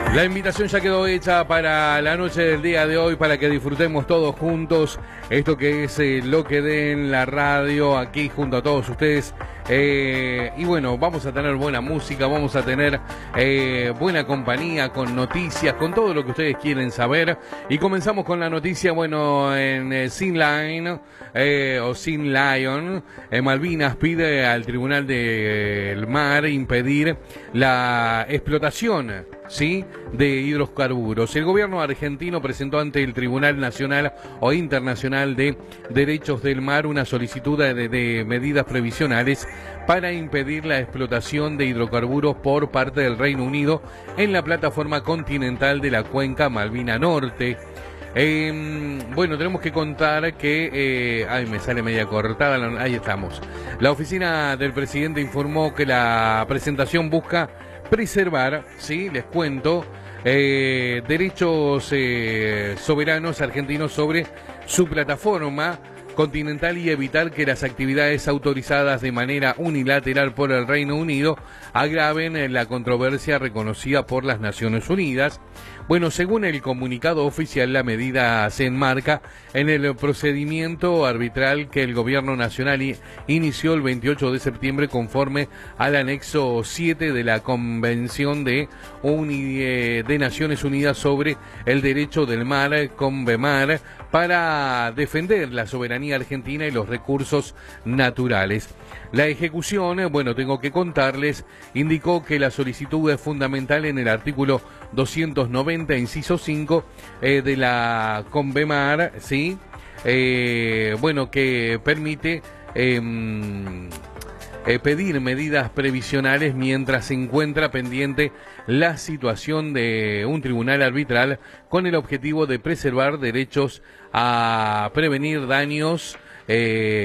La invitación ya quedó hecha para la noche del día de hoy, para que disfrutemos todos juntos esto que es lo que den la radio aquí junto a todos ustedes. Y bueno, vamos a tener buena música, vamos a tener buena compañía, con noticias, con todo lo que ustedes quieren saber. Y comenzamos con la noticia, bueno, en Sin Line o Sin Lion, Malvinas pide al Tribunal del Mar impedir la explotación, ¿sí?, de hidrocarburos. El gobierno argentino presentó ante el Tribunal Nacional o Internacional de Derechos del Mar una solicitud de medidas previsionales para impedir la explotación de hidrocarburos por parte del Reino Unido en la plataforma continental de la cuenca Malvina Norte. Bueno, tenemos que contar que... me sale media cortada, ahí estamos. La oficina del presidente informó que la presentación busca preservar, sí, les cuento, derechos soberanos argentinos sobre su plataforma continental y evitar que las actividades autorizadas de manera unilateral por el Reino Unido agraven la controversia reconocida por las Naciones Unidas. Bueno, según el comunicado oficial, la medida se enmarca en el procedimiento arbitral que el Gobierno Nacional inició el 28 de septiembre conforme al anexo 7 de la Convención de Naciones Unidas sobre el Derecho del Mar, CONVEMAR, para defender la soberanía argentina y los recursos naturales. La ejecución, bueno, tengo que contarles, indicó que la solicitud es fundamental en el artículo 290, inciso 5, de la CONVEMAR, ¿sí? Bueno, que permite pedir medidas previsionales mientras se encuentra pendiente la situación de un tribunal arbitral con el objetivo de preservar derechos a prevenir daños